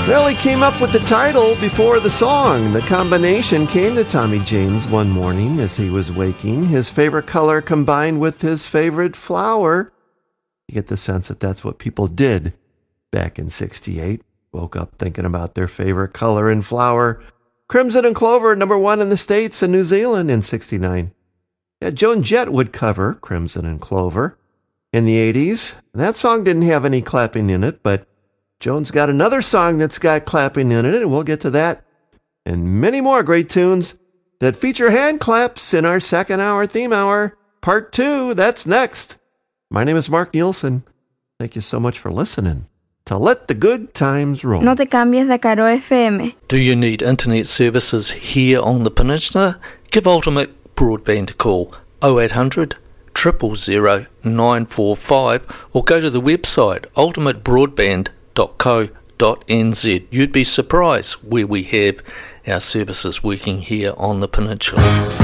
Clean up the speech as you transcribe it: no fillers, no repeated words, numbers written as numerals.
Well, he came up with the title before the song. The combination came to Tommy James one morning as he was waking. His favorite color combined with his favorite flower. You get the sense that that's what people did back in 68. Woke up thinking about their favorite color and flower. Crimson and Clover, number 1 in the States and New Zealand in 69. Yeah, Joan Jett would cover Crimson and Clover in the 80s. That song didn't have any clapping in it, but Joan's got another song that's got clapping in it, and we'll get to that and many more great tunes that feature hand claps in our second hour theme hour. Part 2, that's next. My name is Mark Nielsen. Thank you so much for listening to Let the Good Times Roll. No te cambies de Caro FM. Do you need internet services here on the peninsula? Give Ultimate Broadband a call 0800 000 945 or go to the website ultimatebroadband.co.nz. You'd be surprised where we have our services working here on the peninsula.